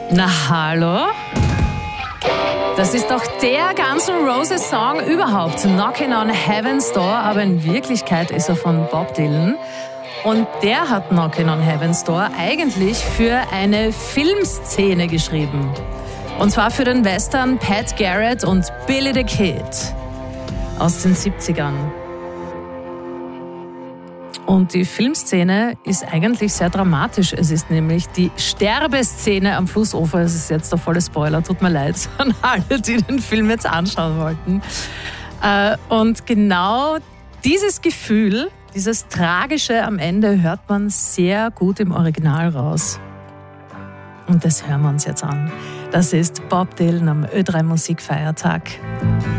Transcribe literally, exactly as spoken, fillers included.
Na hallo? Das ist doch der Guns N' Roses Song überhaupt, Knockin' on Heaven's Door, aber in Wirklichkeit ist er von Bob Dylan. Und der hat Knockin' on Heaven's Door eigentlich für eine Filmszene geschrieben. Und zwar für den Western Pat Garrett und Billy the Kid aus den siebzigern. Und die Filmszene ist eigentlich sehr dramatisch. Es ist nämlich die Sterbeszene am Flussufer. Es ist jetzt der volle Spoiler, tut mir leid an alle, die den Film jetzt anschauen wollten. Und genau dieses Gefühl, dieses Tragische am Ende hört man sehr gut im Original raus. Und das hören wir uns jetzt an. Das ist Bob Dylan am Ö drei Musikfeiertag.